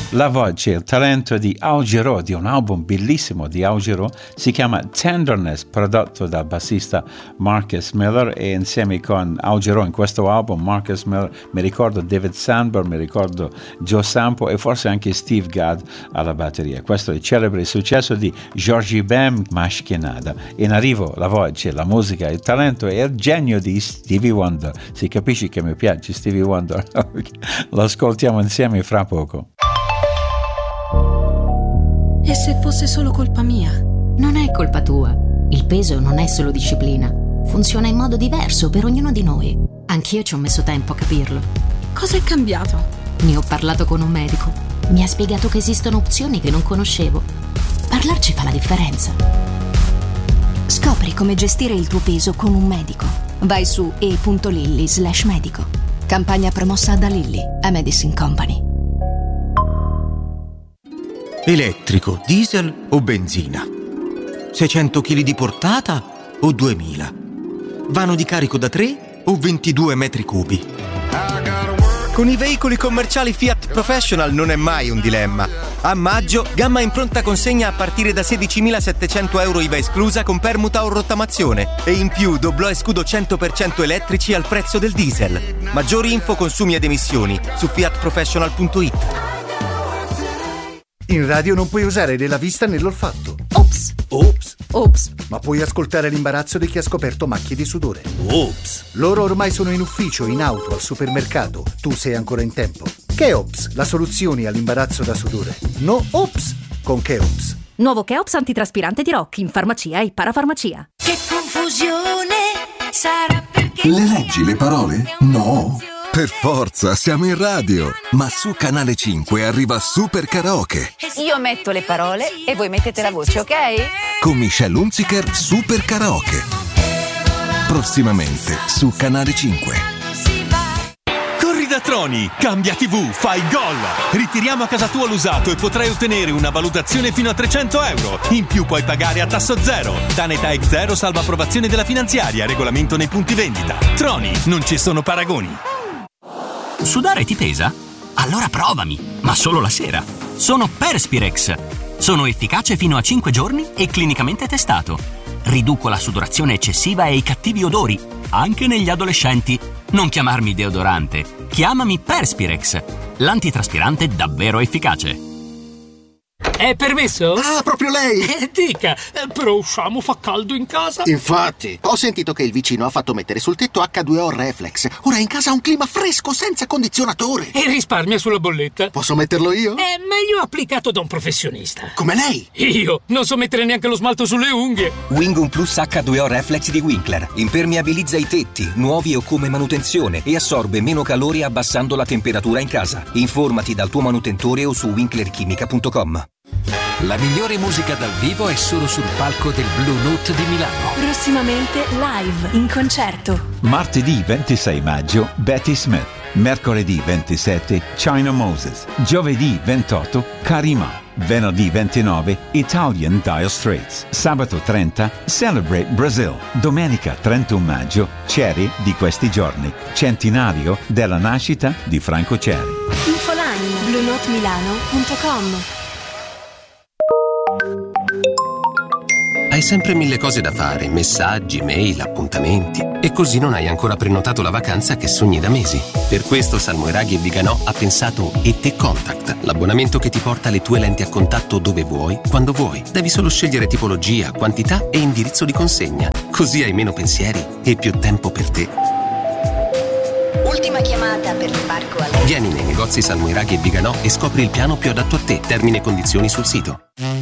La voce, il talento di Al Jarreau, di un album bellissimo di Al Jarreau, si chiama Tenderness, prodotto dal bassista Marcus Miller, e insieme con Al Jarreau in questo album, Marcus Miller, mi ricordo David Sandberg, mi ricordo Joe Sampo e forse anche Steve Gadd alla batteria. Questo è il celebre successo di Georgie Ben Mashkinada. In arrivo la voce, la musica, il talento e il genio di Stevie Wonder. Si capisce che mi piace Stevie Wonder. Lo ascoltiamo insieme fra poco. E se fosse solo colpa mia? Non è colpa tua. Il peso non è solo disciplina. Funziona in modo diverso per ognuno di noi. Anch'io ci ho messo tempo a capirlo. Cosa è cambiato? Ne ho parlato con un medico. Mi ha spiegato che esistono opzioni che non conoscevo. Parlarci fa la differenza. Scopri come gestire il tuo peso con un medico. Vai su e.lilly/medico. Campagna promossa da Lilly, a Medicine Company. Elettrico, diesel o benzina? 600 kg di portata o 2000? Vano di carico da 3 o 22 metri cubi? Con i veicoli commerciali Fiat Professional non è mai un dilemma. A maggio, gamma in pronta consegna a partire da 16.700 euro IVA esclusa con permuta o rottamazione. E in più doblò e scudo 100% elettrici al prezzo del diesel. Maggiori info, consumi ed emissioni su fiatprofessional.it. In radio non puoi usare né la vista né l'olfatto. Ops! Ops! Ops! Ma puoi ascoltare l'imbarazzo di chi ha scoperto macchie di sudore. Ops! Loro ormai sono in ufficio, in auto, al supermercato. Tu sei ancora in tempo. Cheops, la soluzione all'imbarazzo da sudore. No Ops con Cheops. Nuovo Cheops antitraspirante di Rock in farmacia e parafarmacia. Che confusione sarà perché... Le leggi le parole? No! Per forza, siamo in radio! Ma su Canale 5 arriva Super Karaoke. Io metto le parole e voi mettete la voce, ok? Con Michelle Hunziker, Super Karaoke. Prossimamente su Canale 5. Corri da Troni, cambia TV, fai gol! Ritiriamo a casa tua l'usato e potrai ottenere una valutazione fino a 300 euro. In più puoi pagare a tasso zero. Tanetà X0 salva approvazione della finanziaria, regolamento nei punti vendita. Troni, non ci sono paragoni. Sudare ti pesa? Allora provami, ma solo la sera. Sono Perspirex. Sono efficace fino a 5 giorni e clinicamente testato. Riduco la sudorazione eccessiva e i cattivi odori, anche negli adolescenti. Non chiamarmi deodorante, chiamami Perspirex, l'antitraspirante davvero efficace. È permesso? Ah, proprio lei! Dica, però usciamo, fa caldo in casa. Infatti, ho sentito che il vicino ha fatto mettere sul tetto H2O Reflex. Ora in casa ha un clima fresco senza condizionatore. E risparmia sulla bolletta. Posso metterlo io? È meglio applicato da un professionista. Come lei? Io non so mettere neanche lo smalto sulle unghie. Wingum Plus H2O Reflex di Winkler. Impermeabilizza i tetti, nuovi o come manutenzione, e assorbe meno calore abbassando la temperatura in casa. Informati dal tuo manutentore o su winklerchimica.com. La migliore musica dal vivo è solo sul palco del Blue Note di Milano. Prossimamente live, in concerto. Martedì 26 maggio Betty Smith. Mercoledì 27 China Moses. Giovedì 28 Karima. Venerdì 29 Italian Dire Straits. Sabato 30 Celebrate Brazil. Domenica 31 maggio Cherry di questi giorni. Centenario della nascita di Franco Cherry. Infoline bluenotemilano.com. Hai sempre mille cose da fare, messaggi, mail, appuntamenti, e così non hai ancora prenotato la vacanza che sogni da mesi. Per questo Salmoiraghi e Viganò ha pensato ET Contact, l'abbonamento che ti porta le tue lenti a contatto dove vuoi, quando vuoi. Devi solo scegliere tipologia, quantità e indirizzo di consegna. Così hai meno pensieri e più tempo per te. Ultima chiamata per l'imbarco a lei. Vieni nei negozi Salmoiraghi e Viganò e scopri il piano più adatto a te. Termini e condizioni sul sito.